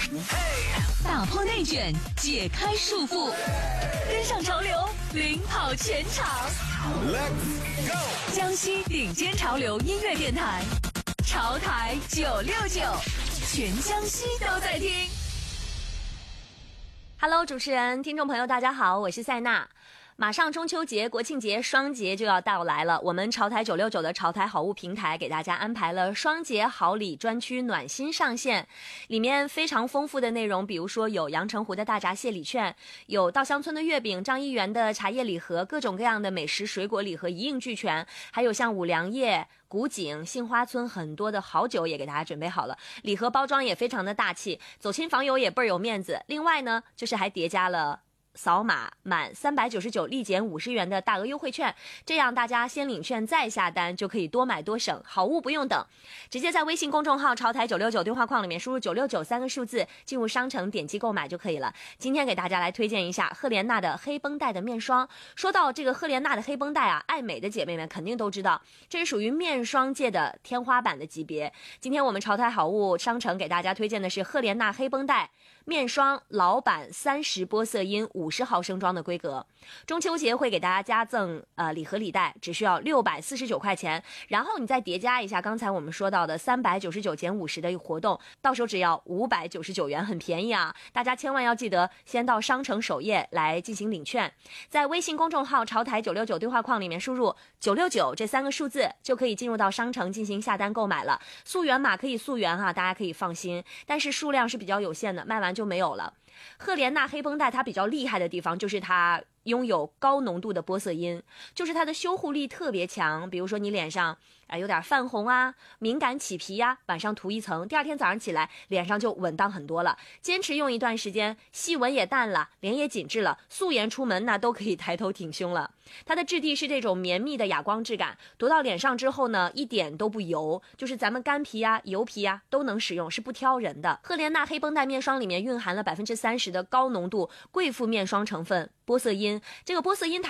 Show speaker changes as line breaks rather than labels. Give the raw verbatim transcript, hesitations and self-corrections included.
打破内卷，解开束缚，跟上潮流，领跑全场。Let's go！ 江西顶尖潮流音乐电台，潮台九六九，全江西都在听。Hello， 主持人、听众朋友，大家好，我是赛娜。马上中秋节、国庆节双节就要到来了，我们潮台九六九的潮台好物平台给大家安排了双节好礼专区暖心上线，里面非常丰富的内容，比如说有阳澄湖的大闸蟹礼券，有稻香村的月饼、张一元的茶叶礼盒，各种各样的美食水果礼盒一应俱全，还有像五粮液、古井、杏花村很多的好酒也给大家准备好了，礼盒包装也非常的大气，走亲访友也倍儿有面子。另外呢，就是还叠加了扫码满三百九十九立减五十元的大额优惠券，这样大家先领券再下单就可以多买多省，好物不用等，直接在微信公众号潮台九六九对话框里面输入九六九三个数字，进入商城点击购买就可以了。今天给大家来推荐一下赫莲娜的黑绷带的面霜。说到这个赫莲娜的黑绷带啊，爱美的姐妹们肯定都知道，这是属于面霜界的天花板的级别。今天我们潮台好物商城给大家推荐的是赫莲娜黑绷带面霜老版三十玻色因五十毫升装的规格，中秋节会给大家加赠呃礼盒礼袋，只需要六百四十九块钱，然后你再叠加一下刚才我们说到的三百九十九减五十的活动，到手只要五百九十九元，很便宜啊！大家千万要记得先到商城首页来进行领券，在微信公众号潮台九六九对话框里面输入九六九这三个数字，就可以进入到商城进行下单购买了。溯源码可以溯源哈，大家可以放心，但是数量是比较有限的，卖完就没有了。赫莲娜黑绷带它比较厉害的地方就是它拥有高浓度的玻色因，就是它的修护力特别强。比如说你脸上啊、呃、有点泛红啊、敏感起皮呀、啊，晚上涂一层，第二天早上起来脸上就稳当很多了。坚持用一段时间，细纹也淡了，脸也紧致了，素颜出门那都可以抬头挺胸了。它的质地是这种绵密的哑光质感，涂到脸上之后呢，一点都不油，就是咱们干皮啊、油皮啊都能使用，是不挑人的。赫莲娜黑绷带面霜里面蕴含了百分之三十的高浓度贵妇面霜成分玻色因，这个玻色因它